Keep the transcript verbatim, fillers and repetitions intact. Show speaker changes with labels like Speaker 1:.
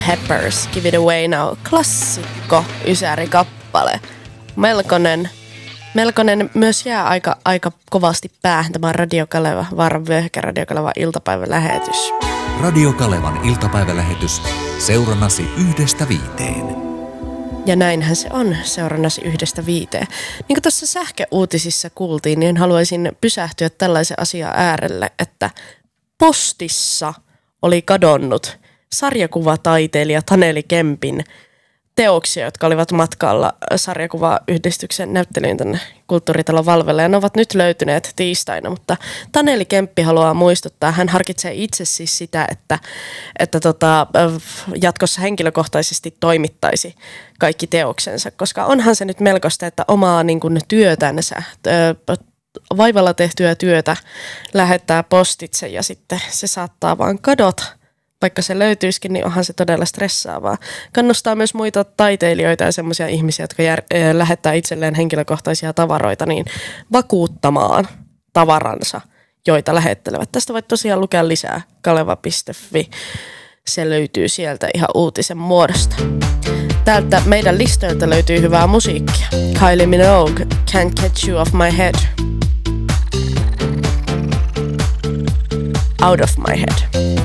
Speaker 1: Peppers, Give It Away Now, klassikko ysärikappale. Melkoinen, melkoinen myös jää aika, aika kovasti päähän tämä Radio Kaleva, Vaaran vyöhyke Radio Kaleva iltapäivälähetys.
Speaker 2: Radio Kalevan iltapäivälähetys seurannasi yhdestä viiteen.
Speaker 1: Ja näinhän se on, seurannasi yhdestä viiteen. Niin kuin tuossa sähköuutisissa kuultiin, niin haluaisin pysähtyä tällaisen asian äärelle, että postissa oli kadonnut sarjakuvataiteilija Taneli Kempin teoksia, jotka olivat matkalla sarjakuvayhdistyksen näyttelyyn tänne Kulttuuritalon Valvelle. Ja ne ovat nyt löytyneet tiistaina, mutta Taneli Kemppi haluaa muistuttaa, hän harkitsee itse siis sitä, että, että tota, jatkossa henkilökohtaisesti toimittaisi kaikki teoksensa, koska onhan se nyt melkoista, että omaa niin kuin työtänsä, vaivalla tehtyä työtä lähettää postitse ja sitten se saattaa vaan kadota. Vaikka se löytyisikin, niin onhan se todella stressaavaa. Kannustaa myös muita taiteilijoita ja semmoisia ihmisiä, jotka jär, äh, lähettää itselleen henkilökohtaisia tavaroita, niin vakuuttamaan tavaransa, joita lähettelevät. Tästä voit tosiaan lukea lisää kaleva piste fi. Se löytyy sieltä ihan uutisen muodosta. Täältä meidän listoilta löytyy hyvää musiikkia. Kylie Minogue, Can't Get You Off My Head. Out of My Head.